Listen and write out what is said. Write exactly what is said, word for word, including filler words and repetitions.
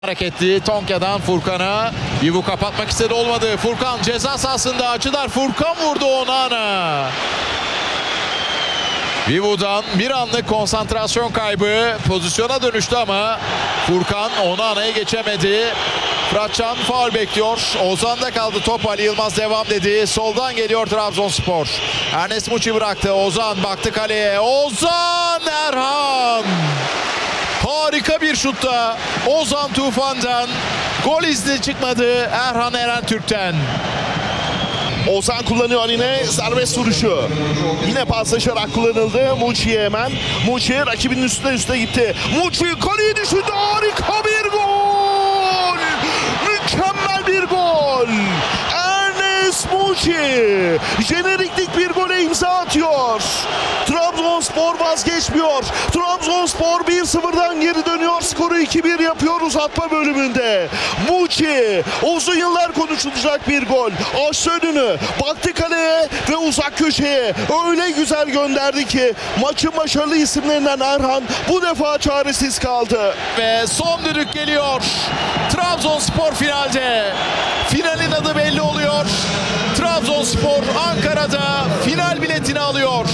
Hareketli Tonka'dan Furkan'a. Vivu kapatmak istedi, olmadı. Furkan ceza sahasında açılar. Furkan vurdu Onana. Vivu'dan bir anlık konsantrasyon kaybı. Pozisyona dönüştü ama Furkan Onana'ya geçemedi. Fıratcan faul bekliyor. Ozan'da kaldı top. Ali Yılmaz devam dedi. Soldan geliyor Trabzonspor. Ernest Muçi bıraktı. Ozan baktı kaleye. Ozan Erhan. Harika bir şutta Ozan Tufan'dan. Gol izni çıkmadı Erhan Eren Türk'ten. Ozan kullanıyor yine serbest vuruşu. Yine paslaşarak kullanıldı. Muçi'ye hemen. Muçi rakibinin üstüne üstüne gitti. Muçi kaleye düşündü. Harika bir gol. Mükemmel bir gol. Ernest Muçi jeneriklik bir gole imza atıyor. Trabzonspor vazgeçmiyor. Trabzonspor bir sıfırdan geri dönüyor. Skoru iki bir yapıyor uzatma bölümünde. Muçi uzun yıllar konuşulacak bir gol. Açtı önünü. Baktı kaleye ve uzak köşeye. Öyle güzel gönderdi ki maçın başarılı isimlerinden Erhan bu defa çaresiz kaldı. Ve son düdük geliyor. Trabzonspor finalde. Finalin adı belli oluyor. Trabzonspor Ankara'da final biletini alıyor.